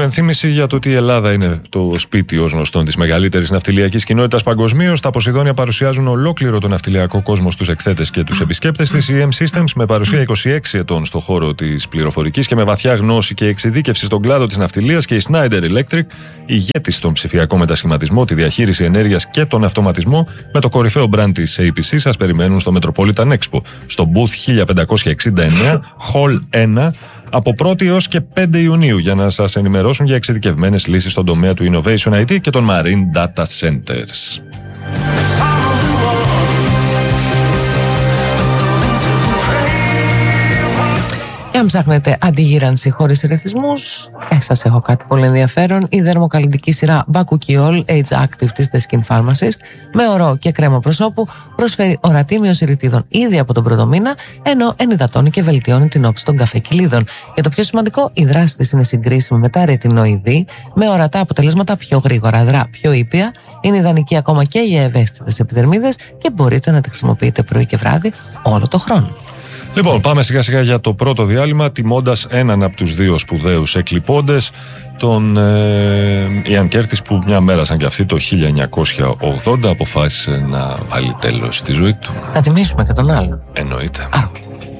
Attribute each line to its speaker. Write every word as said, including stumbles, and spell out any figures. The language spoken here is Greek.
Speaker 1: υπενθύμηση για το ότι η Ελλάδα είναι το σπίτι ως γνωστόν της μεγαλύτερης ναυτιλιακής κοινότητας παγκοσμίως. Τα Ποσειδόνια παρουσιάζουν ολόκληρο τον ναυτιλιακό κόσμο στους εκθέτες και τους επισκέπτες της. Η M-Systems, με παρουσία είκοσι έξι ετών στον χώρο της πληροφορικής και με βαθιά γνώση και εξειδίκευση στον κλάδο της ναυτιλίας, και η Schneider Electric, ηγέτης στον ψηφιακό μετασχηματισμό, τη διαχείριση ενέργειας και τον αυτοματισμό, με το κορυφαίο brand της έι πι σι, σας περιμένουν στο Metropolitan Expo, στο Booth χίλια πεντακόσια εξήντα εννέα, Hall ένα, από πρώτη έως και πέντε Ιουνίου, για να σας ενημερώσουν για εξειδικευμένες λύσεις στον τομέα του Innovation άι τι και των Marine Data Centers.
Speaker 2: Και αν ψάχνετε αντιγύρανση χωρίς ερεθισμούς, ε, σας έχω κάτι πολύ ενδιαφέρον. Η δερμοκαλλυντική σειρά Bakuchiol Age Active της The Skin Pharmacist, με ορό και κρέμα προσώπου, προσφέρει ορατή μείωση ρητίδων ήδη από τον πρώτο μήνα, ενώ ενυδατώνει και βελτιώνει την όψη των καφεκυλίδων. Και το πιο σημαντικό, η δράση της είναι συγκρίσιμη με τα ρετινοειδή, με ορατά αποτελέσματα πιο γρήγορα, δρά πιο ήπια, είναι ιδανική ακόμα και για ευαίσθητες επιδερμίδες και μπορείτε να τη χρησιμοποιείτε πρωί και βράδυ όλο το χρόνο.
Speaker 1: Λοιπόν, πάμε σιγά σιγά για το πρώτο διάλειμμα, τιμώντας έναν από τους δύο σπουδαίους εκλειπώντες, τον ε, Ιαν Κέρτις, που μια μέρα σαν κι αυτή το χίλια εννιακόσια ογδόντα αποφάσισε να βάλει τέλος στη ζωή του.
Speaker 2: Θα τιμήσουμε και τον άλλο.
Speaker 1: Εννοείται.
Speaker 2: Άρα.